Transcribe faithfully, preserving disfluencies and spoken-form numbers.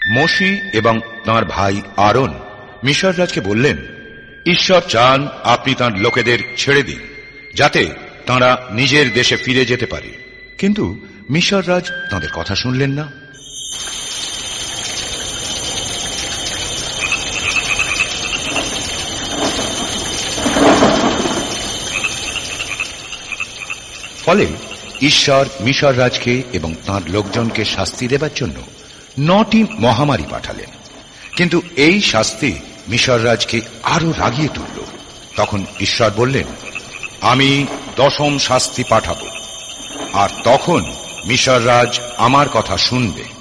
মোশি এবং তাঁর ভাই আরন মিশর রাজকে বললেন, ঈশ্বর চান আপনি তাঁর লোকেদের ছেড়ে দিন, যাতে তাঁরা নিজের দেশে ফিরে যেতে পারে। কিন্তু মিশর রাজ তাঁদের কথা শুনলেন না। ফলে ঈশ্বর মিশর রাজকে এবং তাঁর লোকজনকে শাস্তি দেবার জন্য নটি মহামারী পাঠালেন। কিন্তু এই শাস্তি মিশর রাজকে আরো রাগিয়ে তুলল। তখন ঈশ্বর বললেন, আমি দশম শাস্তি পাঠাবো, আর তখন মিশর রাজ আমার কথা শুনবে।